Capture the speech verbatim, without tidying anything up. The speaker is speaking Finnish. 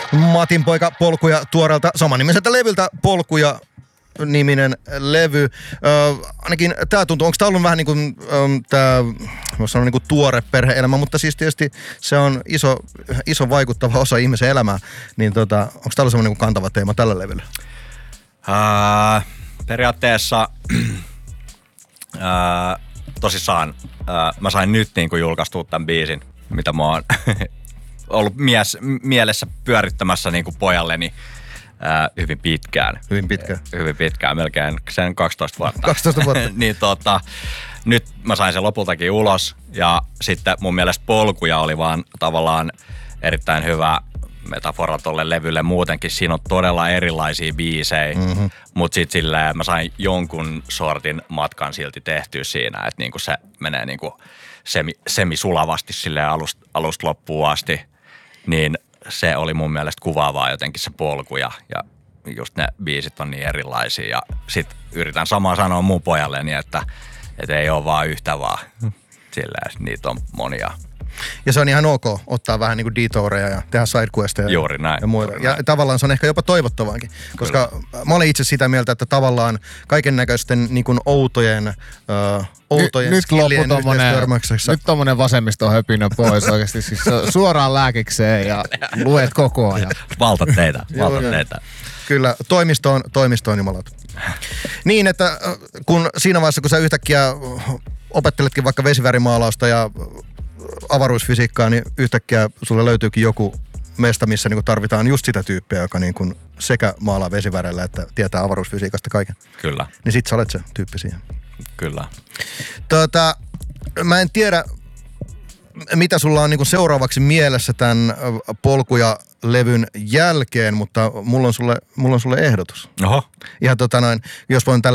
Matin poika Polkuja tuoreelta samannimiseltä levyltä Polkuja niminen levy. Ö, ainakin tää tuntuu, onko tää ollut vähän niin kuin tää, voisi sanoa niin kuin tuore perhe-elämä, mutta siis tietysti se on iso, iso vaikuttava osa ihmisen elämää. Niin tota, onko tää ollut semmoinen niin kuin kantava teema tällä levyllä? Uh, periaatteessa uh, tosissaan uh, mä sain nyt niin kuin julkaistua tämän biisin, mitä mä oon ollut mies, mielessä pyörittämässä niin kuin pojalleni ää, hyvin pitkään. Hyvin pitkään. Hyvin pitkään, melkein sen kaksitoista vuotta. kaksitoista vuotta. niin tota, nyt mä sain sen lopultakin ulos ja sitten mun mielestä Polkuja oli vaan tavallaan erittäin hyvä metafora tolle levylle muutenkin. Siinä on todella erilaisia biisejä, mm-hmm. mutta sitten silleen mä sain jonkun sortin matkan silti tehtyä siinä, että niinku se menee niinku semi, semisulavasti silleen alusta, alusta loppuun asti, niin se oli mun mielestä kuvaavaa jotenkin se polku ja, ja just ne biisit on niin erilaisia ja sit yritän samaa sanoa mun pojalleni, että, että ei ole vaan yhtä vaan, silleen niitä on monia. Ja se on ihan ok ottaa vähän niinku detoureja ja tehdä sidequesteja Juuri näin. ja muita. Juuri ja näin. tavallaan se on ehkä jopa toivottavaankin, koska Kyllä. mä olen itse sitä mieltä, että tavallaan kaiken näköisten niinku outojen, ö, outojen Nyt, skillien nyt yhteistyörmäksessä. Nyt tommonen vasemmiston höpinä pois oikeasti. Siis suoraan lääkikseen ja luet koko ajan. Valtat teitä, valtat teitä. Kyllä, toimistoon, toimistoon jumalat. Niin, että kun siinä vaiheessa, kun sä yhtäkkiä opetteletkin vaikka vesivärimaalausta ja avaruusfysiikkaa, niin yhtäkkiä sulle löytyykin joku mesta, missä niinku tarvitaan just sitä tyyppiä, joka niinku sekä maalaa vesivärellä että tietää avaruusfysiikasta kaiken. Kyllä. Niin sit sä olet se tyyppi siihen. Kyllä. Tota, mä en tiedä, mitä sulla on niinku seuraavaksi mielessä tämän Polkuja-levyn jälkeen, mutta mulla on sulle, mulla on sulle ehdotus. Oho. Ihan tota noin, jos voin tällä